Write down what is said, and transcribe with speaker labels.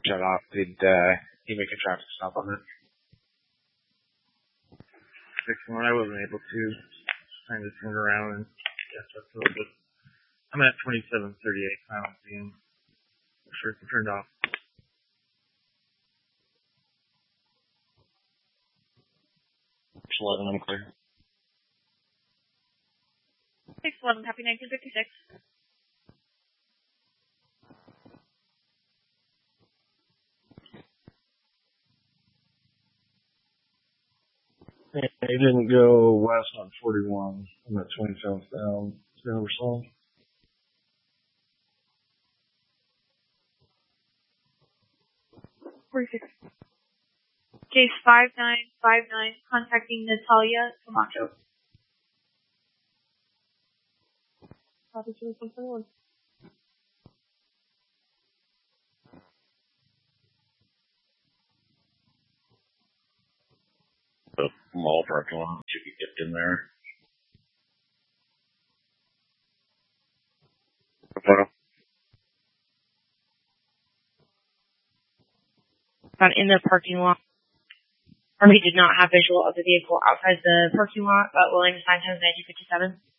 Speaker 1: shut off. Did he make a traffic stop on it? 6-1, I wasn't able to. Trying to turn around and catch up a little bit. I'm at 2738. I don't see him. I'm sure it's turned off.
Speaker 2: 11, I'm clear.
Speaker 3: 611, copy 1956.
Speaker 4: He didn't go west on 41. I'm at 27th down. Over Song.
Speaker 3: Case 5959, contacting Natalia Camacho. Copy 21.
Speaker 2: The mall parking lot, you could get in there.
Speaker 3: Found in the parking lot. Army did not have visual of the vehicle outside the parking lot, but willing to sign him 1957.